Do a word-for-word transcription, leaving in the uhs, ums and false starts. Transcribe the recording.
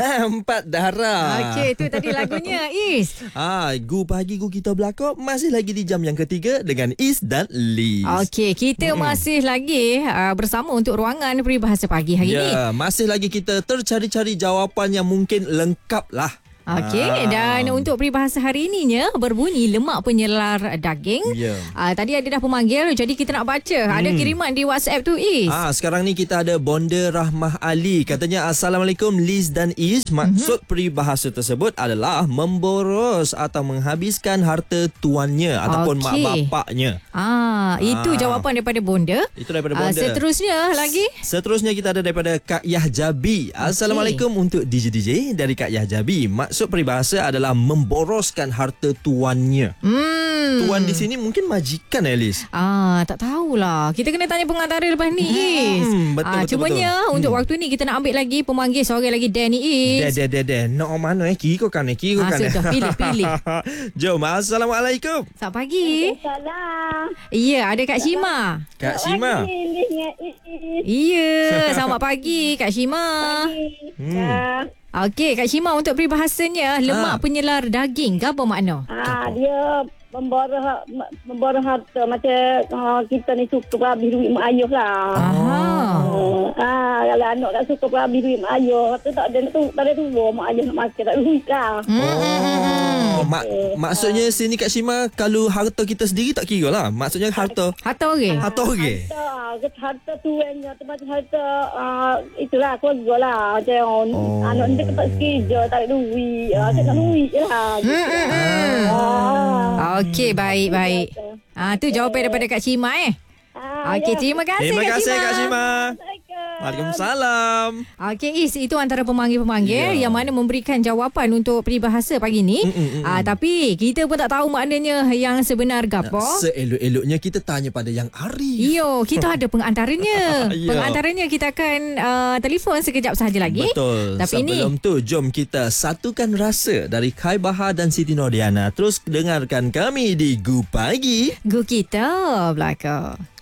Ha, empat darah. Okey, tu tadi lagunya Is. Ah, Gu Pagi Gu Kita Belakang masih lagi di jam yang ketiga dengan Is dan Liz. Okey, kita hmm. masih lagi uh, bersama untuk ruangan peribahasa pagi hari ya, ni. Ya, masih lagi kita tercari-cari jawapan yang mungkin lengkap lah. Okey, ah. dan untuk peribahasa hari ininya berbunyi lemak penyelar daging. Ya. Uh, tadi ada dah pemanggil, jadi kita nak baca. Hmm. Ada kiriman di WhatsApp tu, Is. Ah, sekarang ni kita ada Bonda Rahmah Ali. Katanya, Assalamualaikum Liz dan Is. Maksud mm-hmm. peribahasa tersebut adalah memboros atau menghabiskan harta tuannya ataupun okay. mak bapaknya. Ah, itu ah. jawapan daripada Bonda. Itu daripada Bonda. Uh, seterusnya lagi? Seterusnya kita ada daripada Kak Yah Jabi. Okay. Assalamualaikum untuk D J D J dari Kak Yah Jabi. Maksud peribahasa adalah memboroskan harta tuannya. Hmm. Tuan di sini mungkin majikan, Alice. Ah, tak tahulah. Kita kena tanya pengantar lepas ni, Is. Hmm, betul, ah, betul, cumanya betul. untuk hmm. waktu ni kita nak ambil lagi pemanggil seorang lagi, Danny, Is. Deh, deh, deh, deh. Nak mana eh? Kiko kan eh? Kiko ah, kan eh? Sudah, pilih, pilih. Jom, Assalamualaikum. Selamat pagi. Salam. Ya, ada Kak Shima. Kak Shima. Iya, selamat pagi Kak Shima. Pagi. Hmm. Ya. Okey, Kak Shima, untuk peribahasanya lemak ha. penyelar daging, apa makna? Ah, dia membara membara harta macam uh, kita ni suka berhabis duit mak ayah lah. Aha. Uh, ah, kalau anak tak suka berhabis duit mak ayah, tu tak ada tu tak ada tu mak ayah nak makan tak ada duit lah. Oh, mak maksudnya sini Kak Shima, kalau harta kita sendiri tak kira lah. Maksudnya harta harta orang. Harta orang. Harta, harta tuannya tu macam harta uh, itulah keluarga lah. Macam oh. anak dia tempat kerja tak ada duit. Ah, tak ada duit lah. Gitu. Ah. Okey, baik, baik. Ah, tu jawapan daripada Kak Shima eh. Ah, Okey, ya. terima kasih Terima Kak kasih Shima. Kak Shima. Waalaikumsalam. Okey, Is, itu antara pemanggil-pemanggil yeah. yang mana memberikan jawapan untuk peribahasa pagi ni. Mm, mm, mm. Ah, tapi kita pun tak tahu maknanya yang sebenar gapo. Seelok-eloknya kita tanya pada yang arif. Yo, kita ada pengantaranya. yeah. Pengantaranya kita akan uh, telefon sekejap sahaja lagi. Betul. Tapi sebelum ni, tu, jom kita satukan rasa dari Kai Bahar dan Siti Nordiana. Terus dengarkan kami di Gu Pagi Gu Kita Belakang.